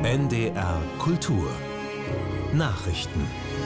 NDR Kultur Nachrichten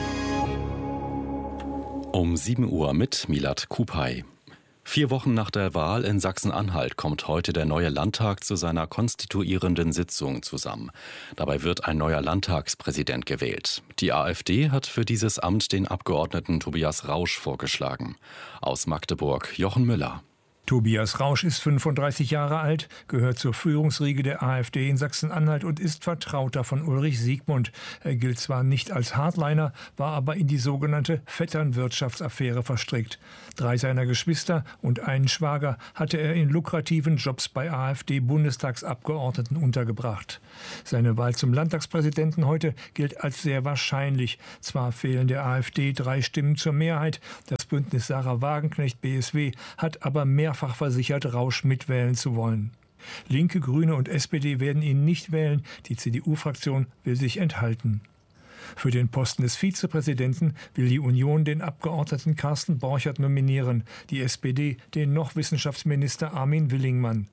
um 7 Uhr mit Milad Kupay. 4 Wochen nach der Wahl in Sachsen-Anhalt kommt heute der neue Landtag zu seiner konstituierenden Sitzung zusammen. Dabei wird ein neuer Landtagspräsident gewählt. Die AfD hat für dieses Amt den Abgeordneten Tobias Rausch vorgeschlagen. Aus Magdeburg Jochen Müller. Tobias Rausch ist 35 Jahre alt, gehört zur Führungsriege der AfD in Sachsen-Anhalt und ist Vertrauter von Ulrich Siegmund. Er gilt zwar nicht als Hardliner, war aber in die sogenannte Vetternwirtschaftsaffäre verstrickt. 3 seiner Geschwister und einen Schwager hatte er in lukrativen Jobs bei AfD-Bundestagsabgeordneten untergebracht. Seine Wahl zum Landtagspräsidenten heute gilt als sehr wahrscheinlich. Zwar fehlen der AfD 3 Stimmen zur Mehrheit, das Bündnis Sarah Wagenknecht-BSW hat aber mehrfach versichert, Rausch mitwählen zu wollen. Linke, Grüne und SPD werden ihn nicht wählen, die CDU-Fraktion will sich enthalten. Für den Posten des Vizepräsidenten will die Union den Abgeordneten Carsten Borchert nominieren, die SPD den noch Wissenschaftsminister Armin Willingmann.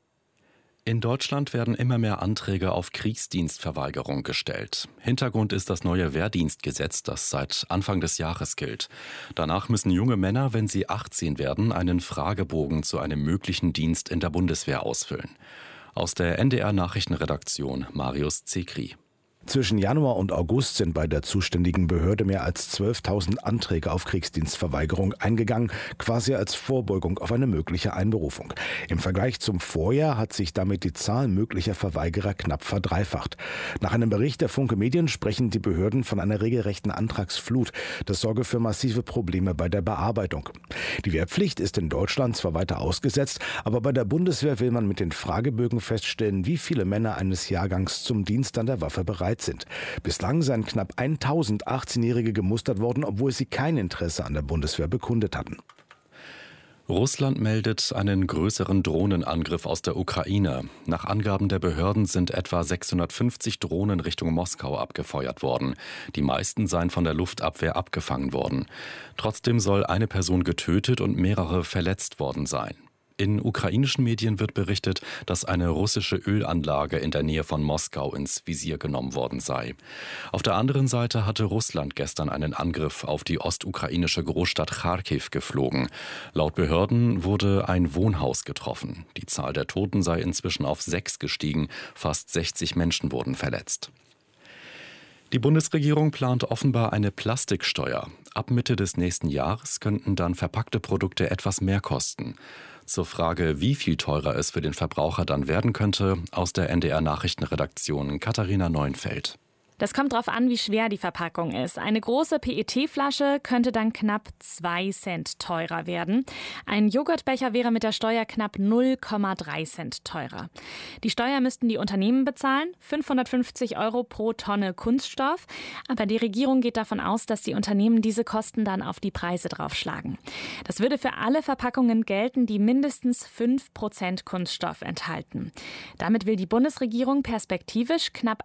In Deutschland werden immer mehr Anträge auf Kriegsdienstverweigerung gestellt. Hintergrund ist das neue Wehrdienstgesetz, das seit Anfang des Jahres gilt. Danach müssen junge Männer, wenn sie 18 werden, einen Fragebogen zu einem möglichen Dienst in der Bundeswehr ausfüllen. Aus der NDR Nachrichtenredaktion Marius Zekri. Zwischen Januar und August sind bei der zuständigen Behörde mehr als 12.000 Anträge auf Kriegsdienstverweigerung eingegangen, quasi als Vorbeugung auf eine mögliche Einberufung. Im Vergleich zum Vorjahr hat sich damit die Zahl möglicher Verweigerer knapp verdreifacht. Nach einem Bericht der Funke Medien sprechen die Behörden von einer regelrechten Antragsflut. Das sorge für massive Probleme bei der Bearbeitung. Die Wehrpflicht ist in Deutschland zwar weiter ausgesetzt, aber bei der Bundeswehr will man mit den Fragebögen feststellen, wie viele Männer eines Jahrgangs zum Dienst an der Waffe bereit sind. Bislang seien knapp 1000 18-Jährige gemustert worden, obwohl sie kein Interesse an der Bundeswehr bekundet hatten. Russland meldet einen größeren Drohnenangriff aus der Ukraine. Nach Angaben der Behörden sind etwa 650 Drohnen Richtung Moskau abgefeuert worden. Die meisten seien von der Luftabwehr abgefangen worden. Trotzdem soll eine Person getötet und mehrere verletzt worden sein. In ukrainischen Medien wird berichtet, dass eine russische Ölanlage in der Nähe von Moskau ins Visier genommen worden sei. Auf der anderen Seite hatte Russland gestern einen Angriff auf die ostukrainische Großstadt Charkiw geflogen. Laut Behörden wurde ein Wohnhaus getroffen. Die Zahl der Toten sei inzwischen auf 6 gestiegen. Fast 60 Menschen wurden verletzt. Die Bundesregierung plant offenbar eine Plastiksteuer. Ab Mitte des nächsten Jahres könnten dann verpackte Produkte etwas mehr kosten. Zur Frage, wie viel teurer es für den Verbraucher dann werden könnte, aus der NDR Nachrichtenredaktion Katharina Neuenfeld. Das kommt darauf an, wie schwer die Verpackung ist. Eine große PET-Flasche könnte dann knapp 2 Cent teurer werden. Ein Joghurtbecher wäre mit der Steuer knapp 0,3 Cent teurer. Die Steuer müssten die Unternehmen bezahlen, 550 € pro Tonne Kunststoff. Aber die Regierung geht davon aus, dass die Unternehmen diese Kosten dann auf die Preise draufschlagen. Das würde für alle Verpackungen gelten, die mindestens 5% Kunststoff enthalten. Damit will die Bundesregierung perspektivisch knapp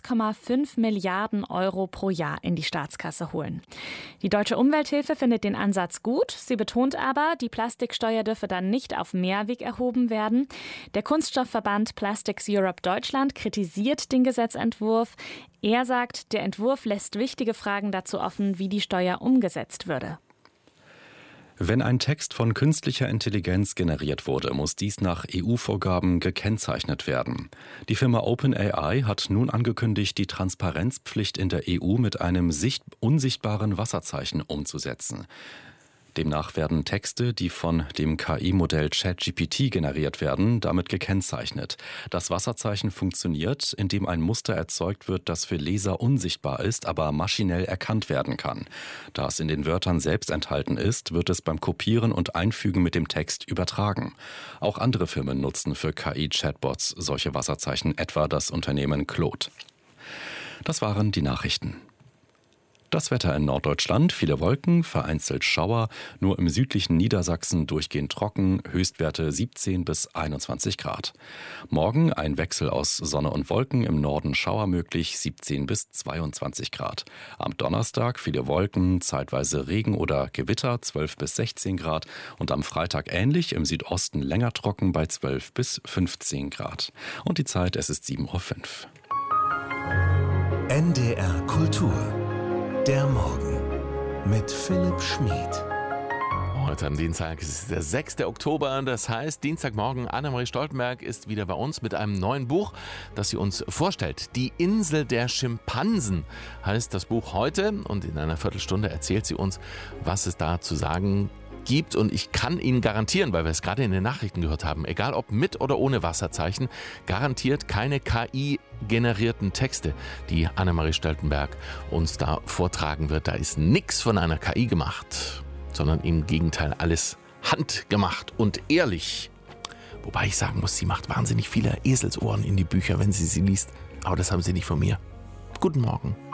1,5 Milliarden € pro Jahr in die Staatskasse holen. Die Deutsche Umwelthilfe findet den Ansatz gut. Sie betont aber, die Plastiksteuer dürfe dann nicht auf Mehrweg erhoben werden. Der Kunststoffverband Plastics Europe Deutschland kritisiert den Gesetzentwurf. Er sagt, der Entwurf lässt wichtige Fragen dazu offen, wie die Steuer umgesetzt würde. Wenn ein Text von künstlicher Intelligenz generiert wurde, muss dies nach EU-Vorgaben gekennzeichnet werden. Die Firma OpenAI hat nun angekündigt, die Transparenzpflicht in der EU mit einem unsichtbaren Wasserzeichen umzusetzen. Demnach werden Texte, die von dem KI-Modell ChatGPT generiert werden, damit gekennzeichnet. Das Wasserzeichen funktioniert, indem ein Muster erzeugt wird, das für Leser unsichtbar ist, aber maschinell erkannt werden kann. Da es in den Wörtern selbst enthalten ist, wird es beim Kopieren und Einfügen mit dem Text übertragen. Auch andere Firmen nutzen für KI-Chatbots solche Wasserzeichen, etwa das Unternehmen Claude. Das waren die Nachrichten. Das Wetter in Norddeutschland, viele Wolken, vereinzelt Schauer, nur im südlichen Niedersachsen durchgehend trocken, Höchstwerte 17 bis 21 Grad. Morgen ein Wechsel aus Sonne und Wolken, im Norden Schauer möglich, 17 bis 22 Grad. Am Donnerstag viele Wolken, zeitweise Regen oder Gewitter, 12 bis 16 Grad und am Freitag ähnlich, im Südosten länger trocken bei 12 bis 15 Grad. Und die Zeit, es ist 7:05 Uhr. NDR Kultur. Der Morgen mit Philipp Schmid. Heute am Dienstag ist der 6. Oktober, das heißt Dienstagmorgen. Annemarie Stoltenberg ist wieder bei uns mit einem neuen Buch, das sie uns vorstellt. Die Insel der Schimpansen heißt das Buch heute und in einer Viertelstunde erzählt sie uns, was es da zu sagen gibt. Und ich kann Ihnen garantieren, weil wir es gerade in den Nachrichten gehört haben, egal ob mit oder ohne Wasserzeichen, garantiert keine KI-generierten Texte, die Annemarie Stoltenberg uns da vortragen wird. Da ist nichts von einer KI gemacht, sondern im Gegenteil alles handgemacht und ehrlich. Wobei ich sagen muss, sie macht wahnsinnig viele Eselsohren in die Bücher, wenn sie liest. Aber das haben Sie nicht von mir. Guten Morgen.